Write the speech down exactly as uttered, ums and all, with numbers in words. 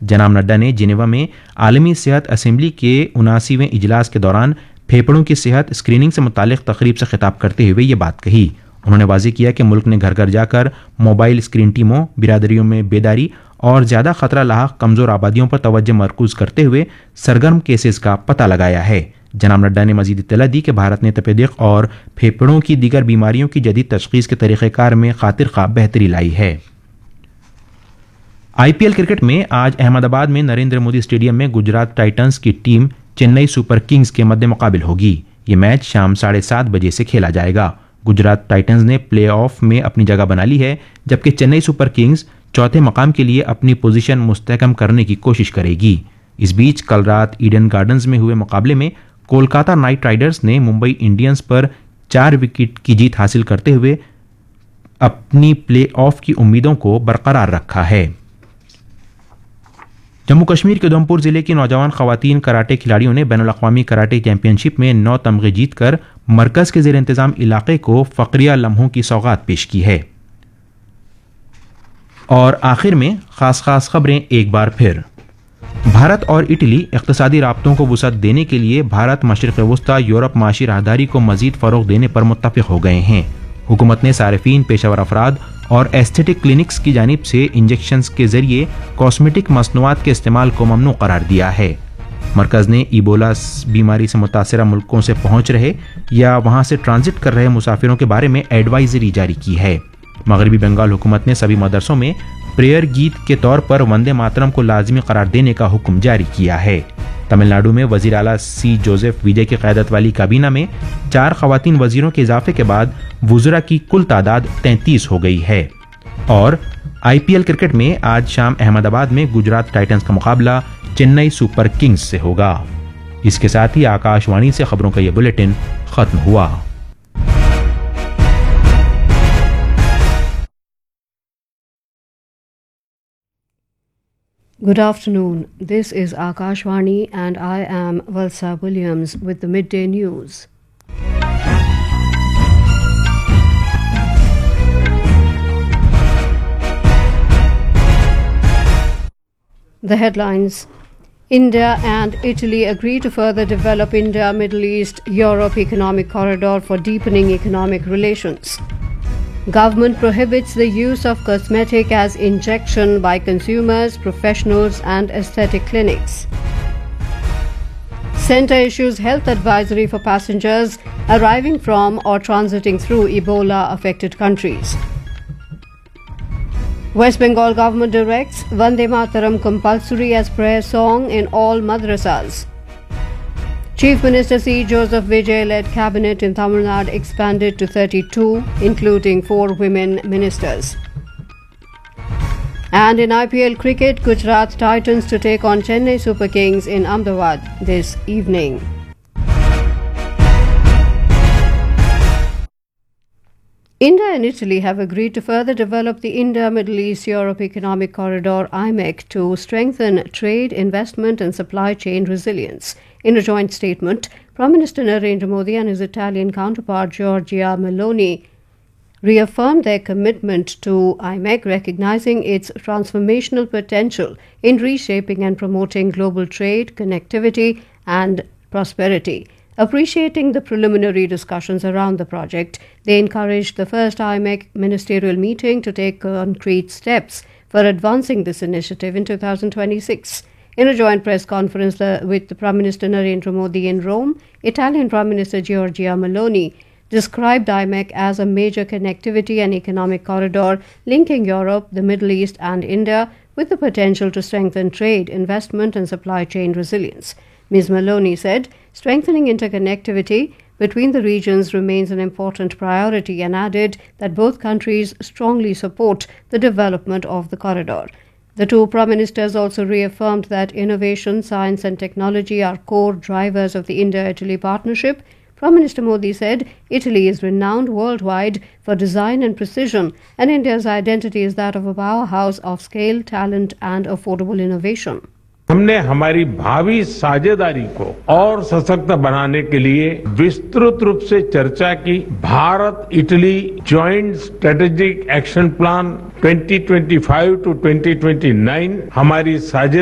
जनाब नड्डा ने जिनेवा में आलमी सेहत असेंबली के उनासीवें इजलास के दौरान फेफड़ों की सेहत स्क्रीनिंग से मुतालिक तकरीब से खिताब करते हुए ये बात कही। उन्होंने वाज़ेह किया कि मुल्क ने घर घर जाकर मोबाइल स्क्रीन टीमों, बिरादरियों में बेदारी और ज़्यादा खतरा लाहक कमज़ोर आबादियों पर तवज्जो मरकूज़ करते हुए सरगर्म केसेस का पता लगाया है। जनाब नड्डा ने मजीद इत्तला दी कि भारत ने तपेदिक और फेफड़ों की दीगर बीमारियों की जदीद तशखीस के तरीक़ेकार में खातिर खा बेहतरी लाई है। आईपीएल क्रिकेट में आज अहमदाबाद में नरेंद्र मोदी स्टेडियम में गुजरात टाइटंस की टीम चेन्नई सुपर किंग्स के मद्दे मुकाबिल होगी। ये मैच शाम साढ़े सात बजे से खेला जाएगा। गुजरात टाइटंस ने प्ले ऑफ में अपनी जगह बना ली है, जबकि चेन्नई सुपर किंग्स चौथे मकाम के लिए अपनी पोजीशन मुस्तहकम करने की कोशिश करेगी। इस बीच कल रात ईडन गार्डन्स में हुए मुकाबले में कोलकाता नाइट राइडर्स ने मुंबई इंडियंस पर चार विकेट की जीत हासिल करते हुए अपनी प्ले ऑफ की उम्मीदों को बरकरार रखा है। जम्मू कश्मीर के उधमपुर जिले की नौजवान खवातीन कराटे खिलाड़ियों ने बैनुल अक़वामी कराटे चैंपियनशिप में नौ तमगे जीतकर मरकज के ज़ेर इंतज़ाम इलाके को फ़क्रिया लम्हों की सौगात पेश की है। और आखिर में खास खास खबरें एक बार फिर। भारत और इटली इक़्तिसादी राब्तों को वुसअत देने के लिए भारत मशरिक़ वस्ता यूरोप माशी राहदारी को मज़ीद फ़रोग़ देने पर मुत्तफ़िक़ हो गए हैं। हुकूमत ने सारिफीन, पेशावर अफराद और एस्थेटिक क्लिनिक्स की जानिब से इंजेक्शंस के जरिए कॉस्मेटिक मसनूआत के इस्तेमाल को ममनू करार दिया है। मरकज़ ने इबोला बीमारी से मुतासिरा मुल्कों से पहुंच रहे या वहां से ट्रांजिट कर रहे मुसाफिरों के बारे में एडवाइजरी जारी की है। मगरबी बंगाल हुकूमत ने सभी मदरसों में प्रेयर गीत के तौर पर वंदे मातरम को लाजमी करार देने का हुक्म जारी किया है। तमिलनाडु में वजीर आला सी जोसेफ विजय की क़यादत वाली काबीना में चार खवातीन वजीरों के इजाफे के बाद वुज़रा की कुल तादाद तैंतीस हो गई है। और आईपीएल क्रिकेट में आज शाम अहमदाबाद में गुजरात टाइटंस का मुकाबला चेन्नई सुपर किंग्स से होगा। इसके साथ ही आकाशवाणी से खबरों का यह बुलेटिन खत्म हुआ। Good afternoon. This is Akashvani and I am Valsa Williams with the midday news. The headlines: India and Italy agree to further develop India-Middle East-Europe economic corridor for deepening economic relations. Government prohibits the use of cosmetic as injection by consumers, professionals and aesthetic clinics. Centre issues health advisory for passengers arriving from or transiting through Ebola-affected countries. West Bengal government directs Vande Mataram compulsory as prayer song in all madrasas. Chief Minister C. Joseph Vijay-led cabinet in Tamil Nadu expanded to thirty-two, including four women ministers. And in I P L cricket, Gujarat Titans to take on Chennai Super Kings in Ahmedabad this evening. India and Italy have agreed to further develop the India-Middle East-Europe Economic Corridor I M E C to strengthen trade, investment and supply chain resilience. In a joint statement, Prime Minister Narendra Modi and his Italian counterpart Giorgia Meloni reaffirmed their commitment to I M E C, recognizing its transformational potential in reshaping and promoting global trade, connectivity and prosperity. Appreciating the preliminary discussions around the project, they encouraged the first I M E C ministerial meeting to take concrete steps for advancing this initiative in two thousand twenty-six. In a joint press conference with Prime Minister Narendra Modi in Rome, Italian Prime Minister Giorgia Meloni described I M E C as a major connectivity and economic corridor linking Europe, the Middle East and India with the potential to strengthen trade, investment and supply chain resilience. Miz Meloni said strengthening interconnectivity between the regions remains an important priority and added that both countries strongly support the development of the corridor. The two Prime Ministers also reaffirmed that innovation, science and technology are core drivers of the India-Italy partnership. Prime Minister Modi said Italy is renowned worldwide for design and precision, and India's identity is that of a powerhouse of scale, talent and affordable innovation. हमने हमारी भावी साझेदारी को और सशक्त बनाने के लिए विस्तृत रूप से चर्चा की। Bharat Italy joint strategic action plan twenty twenty five to twenty twenty nine हमारी साझे